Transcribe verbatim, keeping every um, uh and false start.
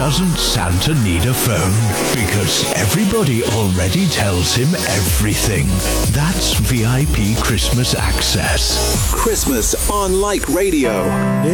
doesn't Santa need a phone? Because everybody already tells him everything. That's V I P Christmas access. Christmas on Like Radio.